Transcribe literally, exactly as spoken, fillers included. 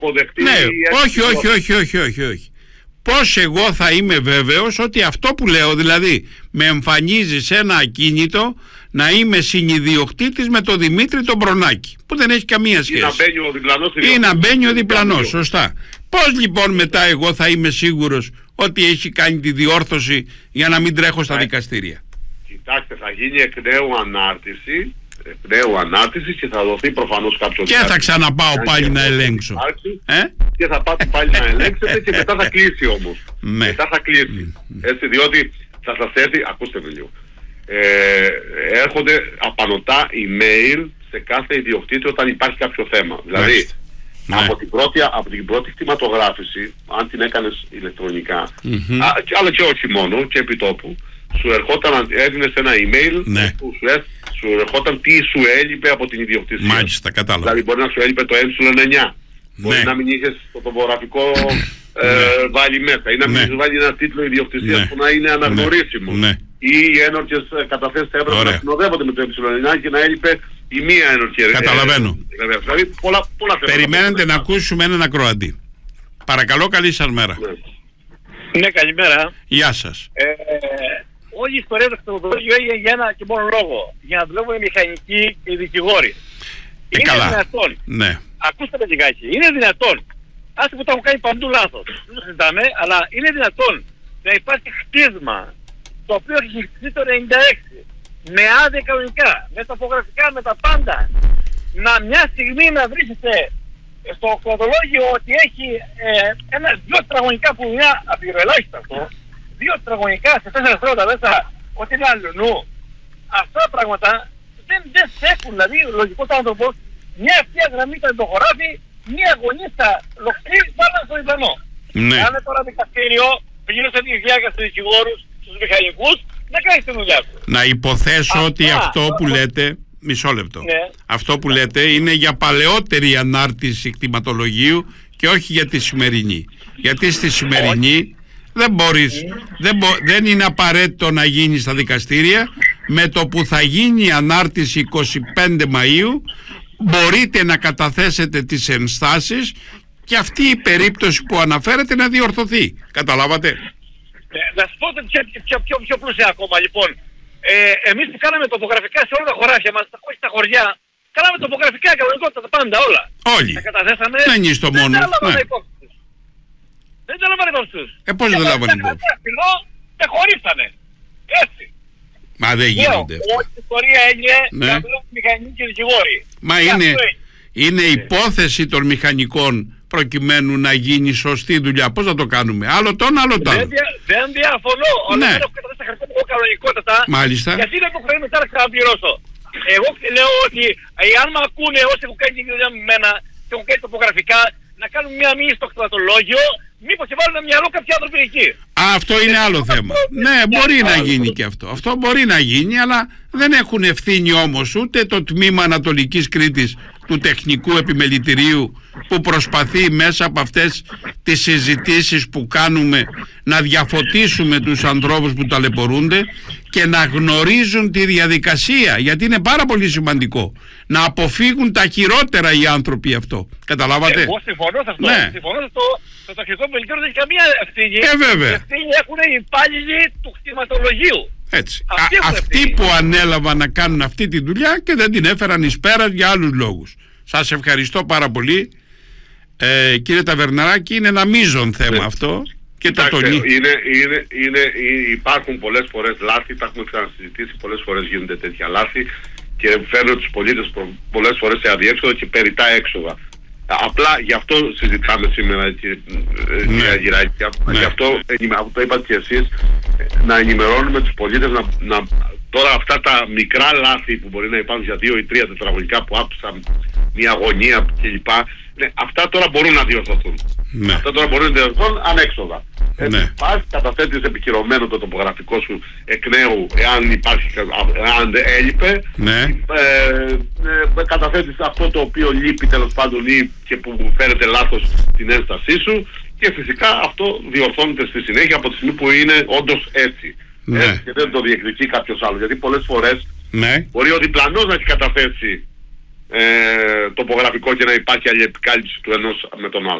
αποδεχτεί. Ναι, όχι, όχι, όχι, όχι, όχι, όχι. Πώς εγώ θα είμαι βέβαιος ότι αυτό που λέω, δηλαδή με εμφανίζει σε ένα ακίνητο να είμαι συνειδιοκτήτης με τον Δημήτρη τον Μπρονάκη, που δεν έχει καμία σχέση. Ή να μπαίνει ο διπλανός. Ή να μπαίνει ο διπλανός, σωστά. Πώς λοιπόν μετά εγώ θα είμαι σίγουρος ότι έχει κάνει τη διόρθωση για να μην τρέχω στα δικαστήρια? Κοιτάξτε, θα γίνει εκ νέου ανάρτηση, εκ νέου ανάρτηση και θα δοθεί προφανώς κάποιο. Και θα ξαναπάω πάλι να ελέγξω. Ε? Και θα πάτε πάλι να ελέγξετε και μετά θα κλείσει όμως. Ναι. Μετά θα κλείσει. Έτσι, διότι θα σας έρθει, ακούστε με λίγο, ε, έρχονται απανωτά email σε κάθε ιδιοκτήτη όταν υπάρχει κάποιο θέμα. Δηλαδή, ναι. από, την πρώτη, από την πρώτη κτηματογράφηση, αν την έκανες ηλεκτρονικά, mm-hmm. α, αλλά και όχι μόνο, και επί τόπου, σου ερχόταν, έδινες ένα email, ναι. που σου, έ, σου ερχόταν τι σου έλειπε από την ιδιοκτησία. Μάλιστα, κατάλαβα. Δηλαδή μπορεί να σου έλειπε το έμψιλον εννιά, ναι. μπορεί να μην είχες το τοπογραφικό ε, ναι. βάλει μέσα, ή να μην ναι. βάλει ένα τίτλο ιδιοκτησίας ναι. που να είναι αναγνωρίσιμο. Ναι. Ή οι ένορκες καταθέσεις θα έπρεπε να συνοδεύονται με το έμψιλον εννιά και να έλειπε η μία ένορκη. Καταλαβαίνω. Ε, δηλαδή πολλά, πολλά θέματα. Περιμένετε να ακούσουμε έναν ακροατή. Παρακαλώ, καλή σας μέρα. Ναι, ναι, καλημέρα. Γεια σας. Ε, όλη η ιστορία του κτηματολογίου έγινε για ένα και μόνο λόγο. Για να δουλεύουν οι μηχανικοί και οι δικηγόροι. Ε, είναι καλά. δυνατόν. Ναι. Ακούστε με λιγάκι. Είναι δυνατόν. Άστε που το έχουν κάνει παντού λάθος. Δεν το συζητάμε, αλλά είναι δυνατόν να υπάρχει χτίσμα το οποίο έχει χτιστεί το ενενήντα έξι με άδεια κανονικά, με τοπογραφικά, με τα πάντα. Να μια στιγμή να βρίσκεται στο κτηματολόγιο ότι έχει ε, ένα δυο τετραγωνικά που μια απειροελάχιστα αυτό, δύο τετραγωνικά σε τέσσερα στρώματα μέσα, ότι είναι αλλονού. Αυτά τα πράγματα δεν, δεν στέκουν. Δηλαδή, ο λογικός άνθρωπος, μια ευθεία γραμμή θα το χωράφει, μια γωνίστα λοκτή, πάνω στο διπλανό. Ναι. Κάνε τώρα δικαστήριο, πηγαίνω σε τη διάρκεια στους δικηγόρους, στους μηχανικούς, να κάνεις τη δουλειά σου. Να υποθέσω Αυτά, ότι αυτό που λέτε, μισό λεπτό, ναι. αυτό που λέτε είναι για παλαιότερη ανάρτηση κτηματολογίου και όχι για τη σημερινή. Γιατί στη σημερινή δεν μπορείς, δεν, μπο, δεν είναι απαραίτητο να γίνει στα δικαστήρια. Με το που θα γίνει η ανάρτηση εικοστή πέμπτη Μαΐου μπορείτε να καταθέσετε τις ενστάσεις και αυτή η περίπτωση που αναφέρετε να διορθωθεί. Καταλάβατε? Ε, να σου πω πιο, πιο, πιο, πιο πλούσια ακόμα λοιπόν. Ε, εμείς που κάναμε τοπογραφικά σε όλα τα χωράφια μας, όχι τα χωριά, κάναμε τοπογραφικά, κανονικότητα, τα πάντα όλα. Όλοι. Τα καταθέσαμε. Δεν είσαι το μόνο. Δεν Δεν τα λάβανε υπόψη τους. Ε, πώς δεν τα λάβανε υπόψη? Και χωρίσανε. Έτσι. Μα δεν γίνονται αυτά. Όλη η ιστορία έγινε ναι. για τους μηχανικοί και δικηγόροι. Μα είναι, είναι υπόθεση των μηχανικών προκειμένου να γίνει σωστή δουλειά. Πώς θα το κάνουμε? Άλλο τον, άλλο τον. Δεν, δια, δεν διαφωνώ. Ναι. Αλλά δεν έχω καταθέσει τα χαρτιά μου κανονικότατα. Μάλιστα. Γιατί δεν έχω χρέη μετά να ξαναπληρώσω. Εγώ λέω ότι αν με ακούνε όσοι έχουν κάνει τη δουλειά με μένα και έχουν κάνει τοπογραφικά, να κάνουν μια μήνυση στο κτηματολόγιο, μήπως και βάλουν μυαλό κάποιοι άνθρωποι εκεί. Α, αυτό είναι άλλο θέμα. Ναι, μπορεί να γίνει και αυτό. Αυτό μπορεί να γίνει, αλλά δεν έχουν ευθύνη όμως ούτε το τμήμα Ανατολικής Κρήτης του Τεχνικού Επιμελητηρίου που προσπαθεί μέσα από αυτές τις συζητήσεις που κάνουμε να διαφωτίσουμε τους ανθρώπους που ταλαιπωρούνται και να γνωρίζουν τη διαδικασία, γιατί είναι πάρα πολύ σημαντικό να αποφύγουν τα χειρότερα οι άνθρωποι αυτό. Καταλάβατε? Εγώ συμφωνώ σε αυτό. Ναι. Συμφωνώ σε αυτό. Το τεχνικό επιμελητήριο δεν έχει καμία ευθύνη. Ε, βέβαια. Ευθύνη έχουν οι υπάλληλοι του κτηματολογίου. Έτσι. Αυτοί, Α, αυτοί που ανέλαβαν να κάνουν αυτή τη δουλειά και δεν την έφεραν εις πέρας για άλλους λόγους. Σας ευχαριστώ πάρα πολύ. Ε, κύριε Ταβερναράκη, είναι ένα μείζον θέμα ναι. αυτό. Και Κοιτάξτε, το τονί... είναι, είναι, είναι, υπάρχουν πολλές φορές λάθη, τα έχουμε ξανασυζητήσει, πολλές φορές γίνονται τέτοια λάθη και φέρνουν τους πολίτες πολλές φορές σε αδιέξοδο και περιτά έξοδα. Απλά γι' αυτό συζητάμε σήμερα, κύριε ναι. Γυράκη, ναι. γι' αυτό το είπατε και εσείς, να ενημερώνουμε τους πολίτες να, να, τώρα αυτά τα μικρά λάθη που μπορεί να υπάρχουν για δύο ή τρία τετραγωνικά που άψαν μια γωνία κλπ. Ναι, αυτά τώρα μπορούν να διορθωθούν. Ναι. Αυτά τώρα μπορούν να διορθωθούν ανέξοδα. Έτσι, ναι. Πας, καταθέτεις επικυρωμένο το τοπογραφικό σου εκ νέου, εάν υπάρχει, εάν έλειπε. Ναι. Ε, ε, καταθέτεις αυτό το οποίο λείπει τέλος πάντων ή και που φέρεται λάθος στην ένστασή σου και φυσικά αυτό διορθώνεται στη συνέχεια από τη στιγμή που είναι όντως έτσι. Ναι. Έτσι και δεν το διεκδικεί κάποιος άλλος. Γιατί πολλές φορές ναι. μπορεί ο διπλανός να έχει καταθέσει τοπογραφικό και να υπάρχει αλληλεπικάλυψη του ενός με τον άλλο.